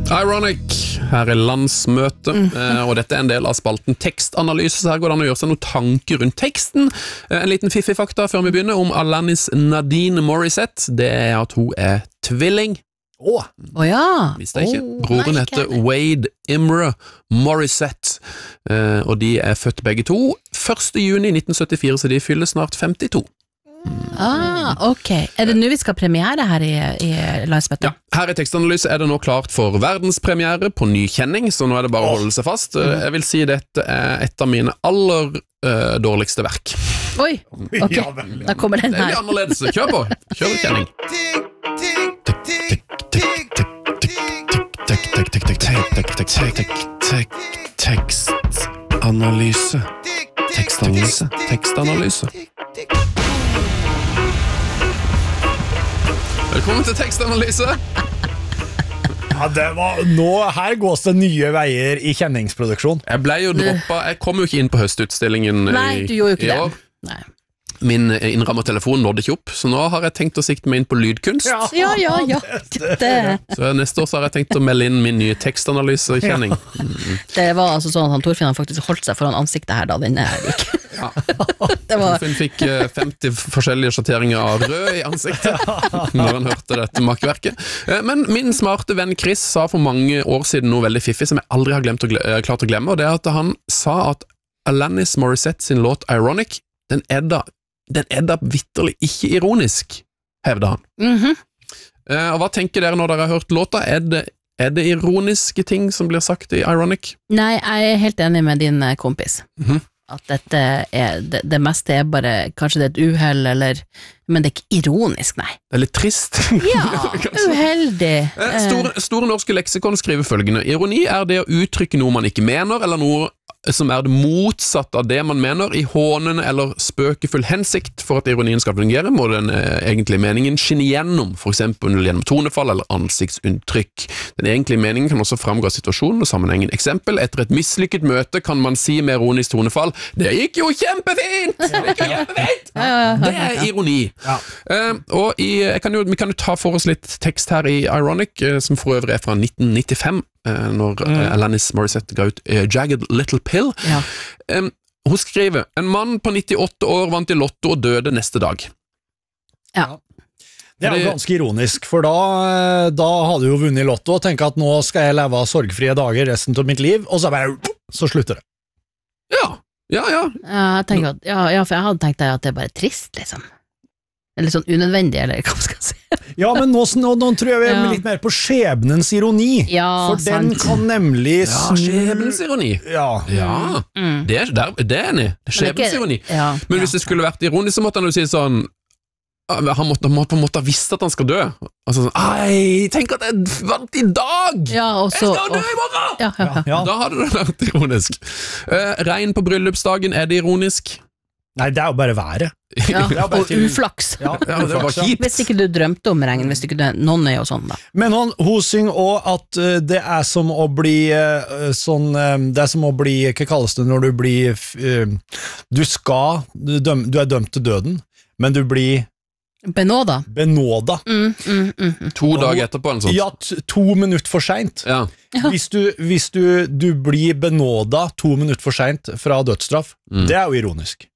Ironic, her landsmøte, og dette en del av spalten tekstanalyse, så her går det an å gjøre seg noen tanker rundt teksten. En liten fiffig fakta før vi begynner om Alanis Nadine Morissette, det at hun tvilling. Ja. Visste jeg ikke. Broren heter Wade Imre Morissette, og de født begge to 1. juni 1974, så de fyller snart 52. Ok. Det nå vi skal ha premiere her i landsmøtet? Ja, her i tekstanalyse det nå klart for verdenspremiere på ny kjenning, så nå det bare å holde seg fast. Jeg vil si dette et av mine aller dårligste verk. Oi, ok. Da kommer den her. Det annerledes. Kjør på. Kjør kjenning. Tekstanalyse. Tekstanalyse. Tekstanalyse. Velkommen til tekstanalyse. Ja, her gås det nye veier i kjenningsproduksjon. Jeg ble jo droppet, jeg kom jo ikke inn på høstutstillingen Nei, du gjorde jo ikke det. Nei. Min innrammet telefon nådde ikke opp, så nå har jeg tenkt å sikte meg inn på lydkunst. Ja. Så neste år så har jeg tenkt å melde inn min nye tekstanalyse-kjenning. Det var altså sånn at Torfinn faktisk holdt seg foran ansiktet her da den gikk. Ja. Torfinn fikk 50 forskjellige sjatteringer av rød i ansiktet når han hørte dette makkverket. Men min smarte venn Chris sa for mange år siden noe veldig fiffig som jeg aldri har klart å glemme, og det at han sa at Alanis Morissette sin låt Ironic, den da vitterlig ikke ironisk, hevder han. Og hva tenker dere når dere har hørt låta? Er det ironiske ting som blir sagt i Ironic? Nei, jeg helt enig med din kompis. At dette det meste bare, kanskje det et uheld, men det ikke ironisk, nei. Det litt trist. Ja, uheldig. Store norske leksikon skriver følgende: ironi det å uttrykke noe man ikke mener, eller noe som det motsatt av det man mener, i hånende eller spøkefull hensikt. For at ironien skal fungere, må den egentlige meningen skinne gjennom, for eksempel gjennom tonefall eller ansiktsunntrykk. Den egentlige meningen kan også framgå av situasjonen og sammenhengen. Eksempel, etter et mislykket møte kan man si med ironisk tonefall: det gikk jo kjempefint! Det ironi. Og vi kan jo ta for oss litt tekst her i Ironic, som for øvrig fra 1995, når Alanis Morissette ga ut Jagged Little Pill. Hun skriver: en mann på 98 år vant i lotto og døde neste dag. Det jo ganske ironisk, for da hadde du jo vunnet i lotto og tenker at nå skal jeg leve av sorgfrie dager resten av mitt liv, og så slutter det. Ja. Jeg tenker at, for jeg hadde tenkt at det bare trist, liksom. Eller sånn unødvendig, eller hva skal jeg si. Ja, men nå tror jeg vi litt mer på skjebnens ironi. For den kan nemlig skjebnens ironi. Det enig. Skjebnens ironi. Men hvis det skulle vært ironisk, så måtte han jo si sånn: han måtte på en måte ha visst at han skal dø. Altså sånn: tenk at jeg vant i dag! Jeg skal dø i morgen! Da hadde det vært ironisk. Regn på bryllupsdagen, det ironisk? Nei, det jo bare været. Og uflaks. Det var kjipt. Hvis ikke du drømte om regn, hvis ikke noen jo sånn da. Men hun synger også at det som å bli sånn, det som å bli, hva kalles det når du blir, du dømt til døden, men du blir Benåda. 2 dager etterpå en sånn. Ja, 2 minutter for sent. Hvis du blir benåda 2 minutter for sent fra dødsstraff, det jo ironisk.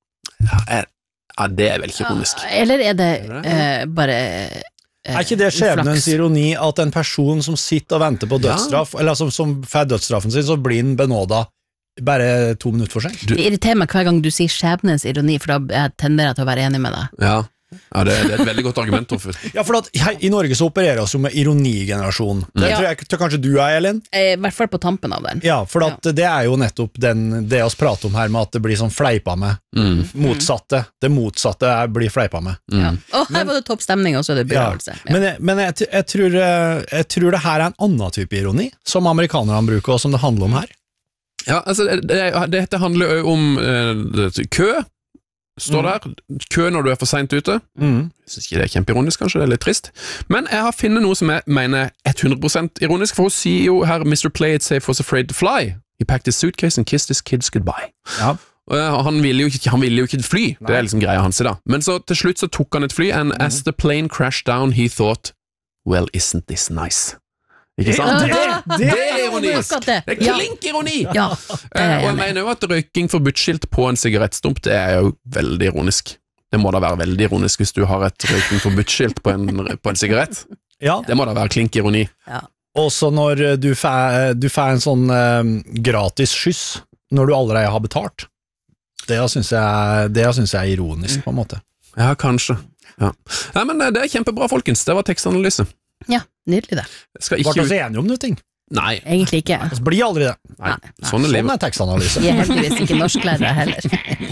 Det vel ikke ironisk. Eller det bare ikke det skjebnens ironi at en person som sitter og venter på dødsstraff, eller som får dødsstraffen sin, så blir den benåda bare 2 minutter for sent? Det irriterer meg hver gang du sier skjebnens ironi, for da tenderer jeg til å være enig med deg. Det et veldig godt argument, Torfinn. For at i Norge så opererer vi med ironigenerasjon. Det tror jeg kanskje du Elin? I hvert fall på tampen av den. For at det jo nettopp det vi prater om her, med at det blir sånn fleipa med. Motsatte. Det motsatte blir fleipa med. Og her var det topp stemning, og så det begravelse. Men jeg tror det her en annen type ironi, som amerikanerne bruker, og som det handler om her. Altså, dette handler jo om kø. Står der, kø når du for sent ute. Jeg synes ikke det kjempeironisk, kanskje, det litt trist. Men jeg har funnet noe som jeg mener 100% ironisk, for hun sier jo her: Mr. Play It Safe was afraid to fly. He packed his suitcase and kissed his kids goodbye. Han ville jo ikke fly. Det liksom greia hans i da. Men så til slutt så tok han et fly, and as the plane crashed down, he thought, well, isn't this nice? Ikke sant? Det er ironisk! Akkurat det. Det er klink ironi! Ja, Og det er jeg jeg enig i. mener jo at røyking forbudt-skilt på en sigarettstump, det er jo veldig ironisk. Det må da være veldig ironisk hvis du har et røyking forbudt-skilt på en sigarett. Ja, Det må da være klink ironi. Ja. også når du får en sånn gratis skyss når du allerede har betalt. Det synes jeg er ironisk, på en måte. Ja, kanskje. Ja. Nei, men det er kjempebra, folkens. Det var tekstanalyse. Ja, nydelig det. Jeg skal Ble ikke vi enige om noe ting? Nei, Egentlig ikke. Vi blir aldri det. nei. Nei. Sånn er Sånn livet. er tekstanalyse. Vi er heldigvis ikke norsklærere heller.